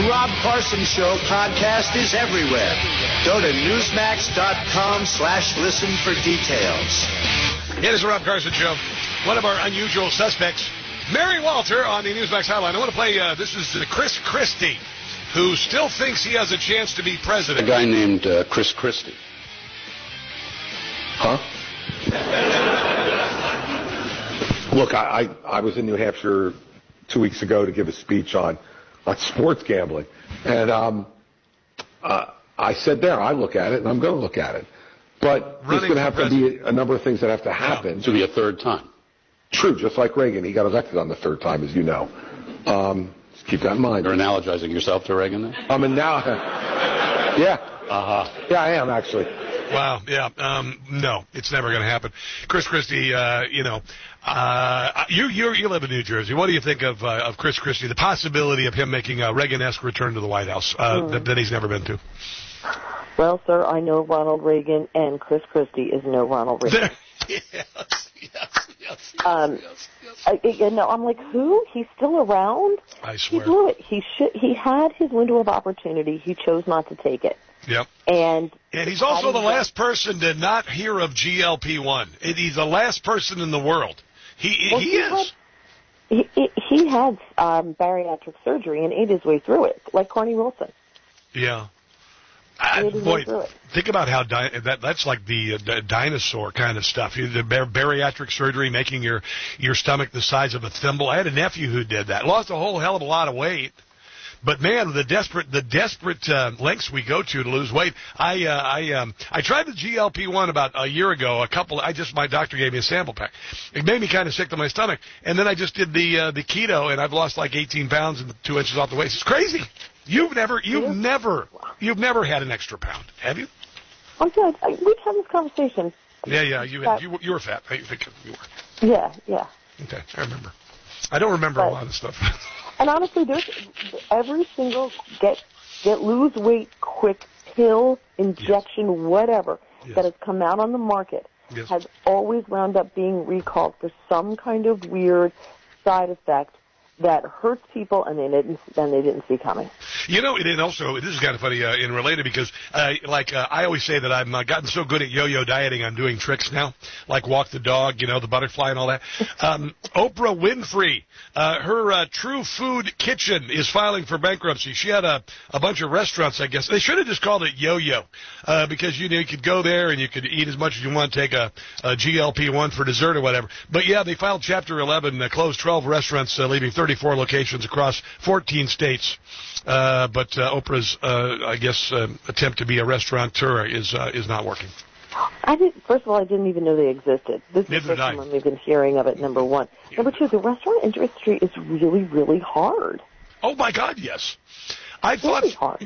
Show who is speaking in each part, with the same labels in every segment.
Speaker 1: Rob Carson Show podcast is everywhere. Go to Newsmax.com/listen for details.
Speaker 2: It is the Rob Carson Show. One of our unusual suspects, Mary Walter, on the Newsmax hotline. I want to play, this is Chris Christie, who still thinks he has a chance to be president.
Speaker 3: A guy named Chris Christie.
Speaker 4: Huh? Look, I was in New Hampshire 2 weeks ago to give a speech on sports gambling. And I said there, I look at it, and I'm going to look at it. But there's going to have to be a number of things that have to happen.
Speaker 3: Yeah. To be a third time.
Speaker 4: True, just like Reagan. He got elected on the third time, as you know. Just keep that in mind.
Speaker 3: You're analogizing yourself to Reagan then?
Speaker 4: Yeah. Uh-huh. Yeah, I am, actually.
Speaker 2: Wow, yeah. No, it's never going to happen. Chris Christie, you live in New Jersey. What do you think of Chris Christie, the possibility of him making a Reagan-esque return to the White House that he's never been to?
Speaker 5: Well, sir, I know Ronald Reagan, and Chris Christie is no Ronald Reagan.
Speaker 2: Yes.
Speaker 5: I'm like, who? He's still around?
Speaker 2: I swear.
Speaker 5: He blew it. He had his window of opportunity. He chose not to take it.
Speaker 2: Yep.
Speaker 5: And
Speaker 2: he's also the last person to not hear of GLP-1. He's the last person in the world. He is.
Speaker 5: He had bariatric surgery and ate his way through it, like Carney Wilson.
Speaker 2: Yeah. Boy, think about how that's like the dinosaur kind of stuff. The bariatric surgery, making your stomach the size of a thimble. I had a nephew who did that. Lost a whole hell of a lot of weight. But man, the desperate lengths we go to lose weight. I tried the GLP-1 about a year ago. My doctor gave me a sample pack. It made me kind of sick to my stomach. And then I just did the keto, and I've lost like 18 pounds and 2 inches off the waist. It's crazy. You've never had an extra pound, have you?
Speaker 5: I'm good. We've had this conversation.
Speaker 2: Yeah. You were fat. I think you were.
Speaker 5: Yeah.
Speaker 2: Okay, I remember. I don't remember a lot of stuff.
Speaker 5: And honestly, there's every single lose weight quick pill, injection, whatever that has come out on the market has always wound up being recalled for some kind of weird side effect that hurts people and they didn't see coming.
Speaker 2: You know, and also, this is kind of funny and related because, I always say that I've gotten so good at yo-yo dieting, I'm doing tricks now, like walk the dog, the butterfly and all that. Oprah Winfrey, her True Food Kitchen is filing for bankruptcy. She had a bunch of restaurants, I guess. They should have just called it yo-yo because, you could go there and you could eat as much as you want, take a GLP-1 for dessert or whatever. But, yeah, they filed Chapter 11, closed 12 restaurants, leaving 34 locations across 14 states. But Oprah's, attempt to be a restaurateur is not working.
Speaker 5: First of all, I didn't even know they existed. This is the first time we've been hearing of it, number one.
Speaker 2: Yeah.
Speaker 5: Number two, the restaurant industry is really, really hard.
Speaker 2: Oh, my God, yes. I thought
Speaker 5: really hard.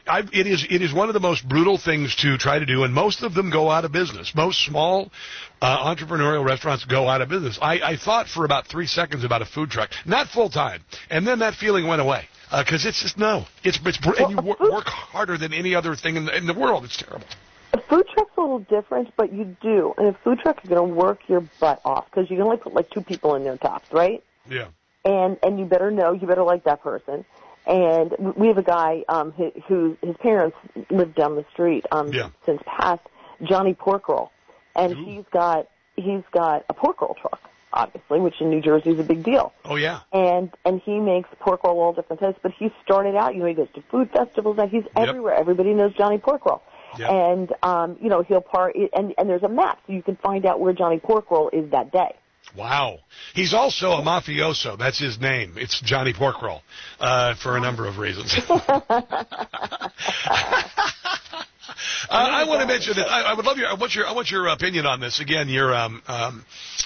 Speaker 2: It is one of the most brutal things to try to do, and most of them go out of business. Most small entrepreneurial restaurants go out of business. I thought for about 3 seconds about a food truck, not full time, and then that feeling went away because it's just and you work harder than any other thing in the world. It's terrible.
Speaker 5: A food truck's a little different, but you do. And a food truck is going to work your butt off because you can only put like 2 people in there tops, right?
Speaker 2: Yeah.
Speaker 5: And you better like that person. And we have a guy who his parents lived down the street since passed, Johnny Pork Roll, and he's got a pork roll truck, obviously, which in New Jersey is a big deal.
Speaker 2: Oh yeah.
Speaker 5: And he makes pork roll all different types. But he started out, he goes to food festivals, and he's everywhere. Everybody knows Johnny Pork Roll. Yep. And he'll and there's a map so you can find out where Johnny Pork Roll is that day.
Speaker 2: Wow. He's also a mafioso. That's his name. It's Johnny Porkroll, for a number of reasons. I want to mention that I would love I want your opinion on this. Again, you're